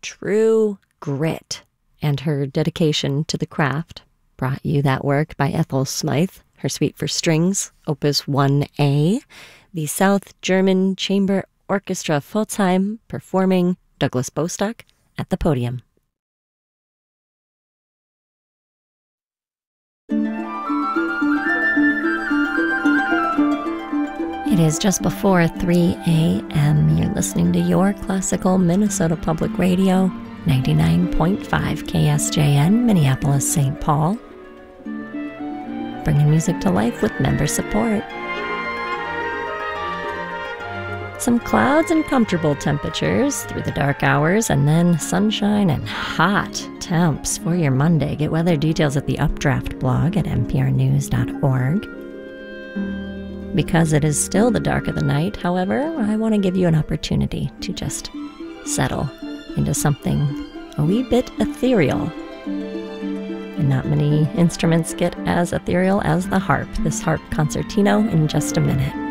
true grit. And her dedication to the craft brought you that work by Ethel Smythe, her Suite for Strings, Opus 1A, the South German Chamber Orchestra Pforzheim performing Douglas Bostock at the podium. It is just before 3 a.m. You're listening to Your Classical Minnesota Public Radio, 99.5 KSJN, Minneapolis, St. Paul. Bringing music to life with member support. Some clouds and comfortable temperatures through the dark hours, and then sunshine and hot temps for your Monday. Get weather details at the Updraft blog at nprnews.org. Because it is still the dark of the night, however, I want to give you an opportunity to just settle into something a wee bit ethereal. And not many instruments get as ethereal as the harp. This harp concertino in just a minute.